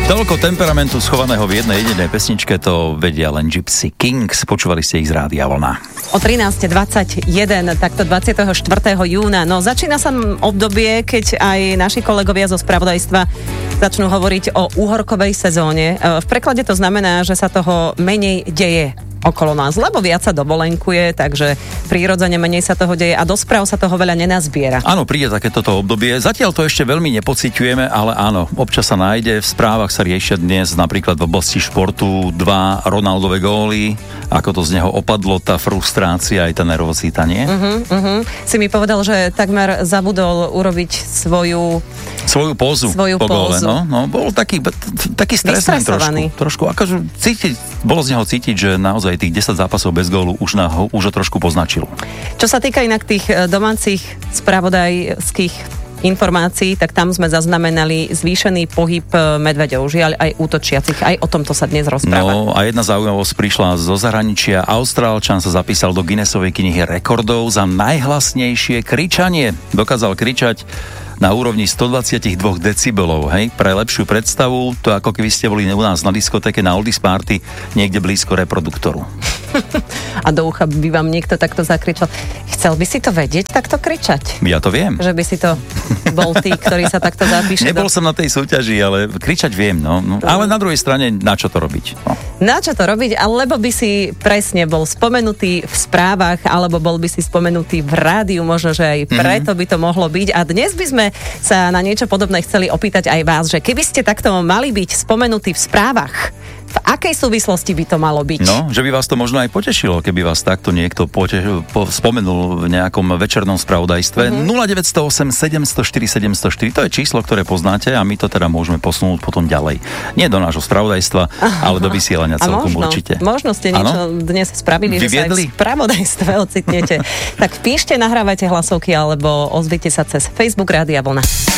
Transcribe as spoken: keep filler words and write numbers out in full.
Toľko temperamentu schovaného v jednej jedinej pesničke to vedia len Gypsy Kings. Počúvali ste ich z Rádia Vlna. O trinásť dvadsaťjeden, takto dvadsiateho štvrtého júna. No začína sa obdobie, keď aj naši kolegovia zo spravodajstva začnú hovoriť o úhorkovej sezóne. V preklade to znamená, že sa toho menej deje okolo nás, lebo viac sa dovolenkuje, takže prirodzene menej sa toho deje a do správ sa toho veľa nenazbiera. Áno, príde takéto obdobie. Zatiaľ to ešte veľmi nepociťujeme, ale áno, občas sa nájde. V správach sa riešia dnes napríklad v oblasti športu dva Ronaldove góly, ako to z neho opadlo, tá frustrácia aj tá nervozita, nie? Uh-huh, uh-huh. Si mi povedal, že takmer zabudol urobiť svoju svoju pózu svoju po góle, pózu. no, no, bol taký, taký stresný trošku, trošku, akože cítiť, bolo z neho cítiť, že naozaj tých desať zápasov bez gólu už, na, už ho trošku poznačilo. Čo sa týka inak tých domácich spravodajských informácií, tak tam sme zaznamenali zvýšený pohyb medveďov, žiaľ aj útočiacich, aj o tomto sa dnes rozpráva. No a jedna zaujímavosť prišla zo zahraničia. Austrálčan sa zapísal do Guinnessovej knihy rekordov za najhlasnejšie kričanie. Dokázal kričať na úrovni stodvadsaťdva decibelov, hej, pre lepšiu predstavu, to ako keby ste boli u nás na diskotéke na Oldies Party, niekde blízko reproduktoru. A do ucha by vám niekto takto zakričal. Chcel by si to vedieť, takto kričať? Ja to viem. Že by si to bol ty, ktorý sa takto zapíše. Nebol do... som na tej súťaži, ale kričať viem, no. no. Ale na druhej strane, na čo to robiť? No. Na čo to robiť? Alebo by si presne bol spomenutý v správach, alebo bol by si spomenutý v rádiu, možno, že aj preto by to mohlo byť. A dnes by sme sa na niečo podobné chceli opýtať aj vás, že keby ste takto mali byť spomenutí v správach, v akej súvislosti by to malo byť? No, že by vás to možno aj potešilo, keby vás takto niekto pote- po- spomenul v nejakom večernom spravodajstve. Mm-hmm. nula deväť nula osem sedem nula štyri sedem nula štyri, to je číslo, ktoré poznáte a my to teda môžeme posunúť potom ďalej. Nie do nášho spravodajstva, ale do vysielania celkom možno, určite. Možno ste niečo ano? dnes spravili, Vyviedli? že sa aj v spravodajstve ocitnete. Tak píšte, nahrávajte hlasovky alebo ozvite sa cez Facebook Rádia Vlna.